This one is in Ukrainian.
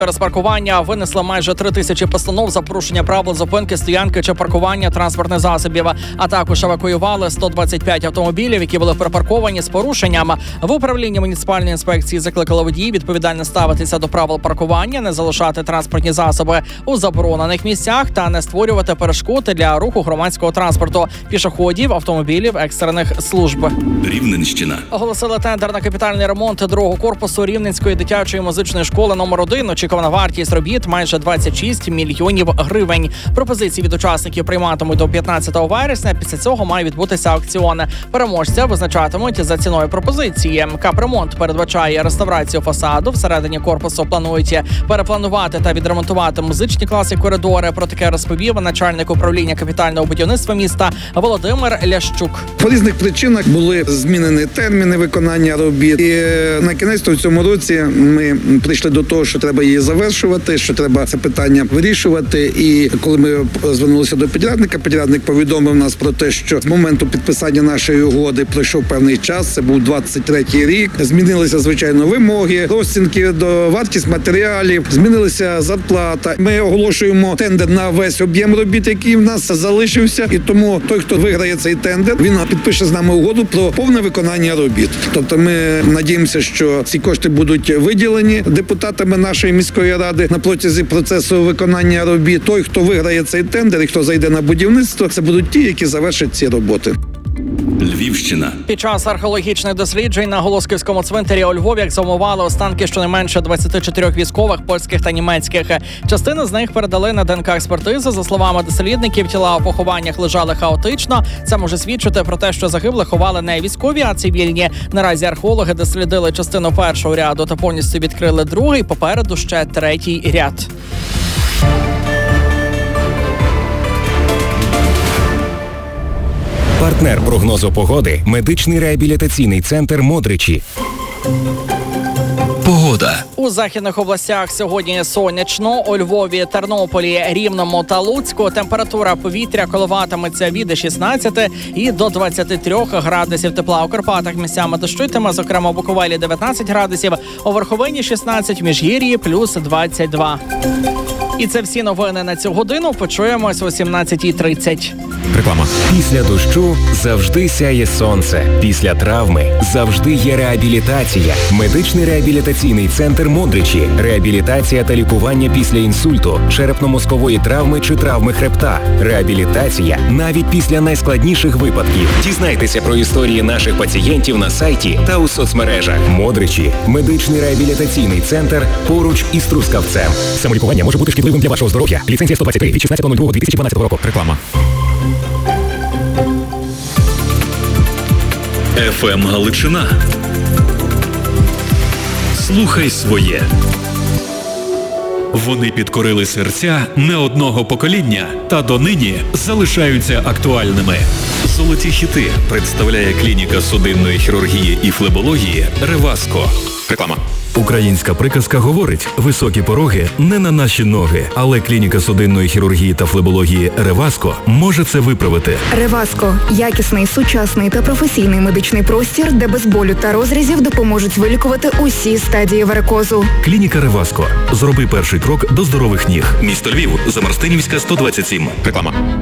Через паркування винесли майже 3000 постанов за порушення правил зупинки, стоянки чи паркування транспортних засобів, а також евакуювали 125 автомобілів, які були припарковані з порушенням. В управлінні муніципальної інспекції закликали водіїв відповідально ставитися до правил паркування, не залишати транспортні засоби у заборонених місцях та не створювати перешкод для руху громадського транспорту, пішоходів, автомобілів екстрених служб. Рівненщина. Оголосили тендер на капітальний ремонт другого корпусу Рівненської дитячої музичної школи номер 1. Очікувана вартість робіт майже 26 мільйонів гривень. Пропозиції від учасників прийматимуть до 15 вересня. Після цього має відбутися аукціон. Переможця визначатимуть за ціною пропозиції. Капремонт передбачає реставрацію фасаду. Всередині корпусу планують перепланувати та відремонтувати музичні класи, коридори. Про таке розповів начальник управління капітального будівництва міста Володимир Лящук. По різних причинах були змінені терміни виконання робіт. І на кінець в цьому році ми прийшли до того, що треба її завершувати, що треба це питання вирішувати. І коли ми звернулися до підрядника, підрядник повідомив нас про те, що з моменту підписання нашої угоди пройшов певний час, це був 23-й рік. Змінилися, звичайно, вимоги, розцінки до вартість матеріалів, змінилася зарплата. Ми оголошуємо тендер на весь об'єм робіт, який в нас залишився. І тому той, хто виграє цей тендер, він підпише з нами угоду про повне виконання робіт. Тобто ми надіємося, що ці кошти будуть виділені депутатами нашої міської ради на протязі процесу виконання робіт. Той, хто виграє цей тендер і хто зайде на будівництво, це будуть ті, які завершать ці роботи. Львівщина. Під час археологічних досліджень на Голосківському цвинтарі у Львові ексгумували останки щонайменше 24 військових, польських та німецьких. Частину з них передали на ДНК-експертизу. За словами дослідників, тіла у похованнях лежали хаотично. Це може свідчити про те, що загиблих ховали не військові, а цивільні. Наразі археологи дослідили частину першого ряду та повністю відкрили другий, попереду ще третій ряд. Партнер прогнозу погоди – медичний реабілітаційний центр «Модричі». Погода. У західних областях сьогодні сонячно. У Львові, Тернополі, Рівному та Луцьку температура повітря коливатиметься від 16 і до 23 градусів тепла. У Карпатах місцями дощитиме, зокрема у Буковелі 19 градусів, у Верховині 16, в Міжгір'ї плюс 22. І це всі новини на цю годину. Почуємось о 17:30. Реклама. Після дощу завжди сяє сонце. Після травми завжди є реабілітація. Медичний реабілітаційний центр «Модричі». Реабілітація та лікування після інсульту, черепно-мозкової травми чи травми хребта. Реабілітація навіть після найскладніших випадків. Дізнайтеся про історії наших пацієнтів на сайті та у соцмережах. «Модричі» – медичний реабілітаційний центр поруч із Трускавцем. Самолікування може бути шкідливим для вашого здоров'я. Ліцензія 123 від 16.02.2012 року. Реклама. ФМ Галичина. Слухай своє. Вони підкорили серця не одного покоління та донині залишаються актуальними. Золоті хіти представляє клініка судинної хірургії і флебології «Реваско». Реклама. Українська приказка говорить: високі пороги не на наші ноги, але клініка судинної хірургії та флебології «Реваско» може це виправити. «Реваско» – якісний, сучасний та професійний медичний простір, де без болю та розрізів допоможуть вилікувати усі стадії варикозу. Клініка «Реваско». Зроби перший крок до здорових ніг. Місто Львів, Замарстинівська, 127. Реклама.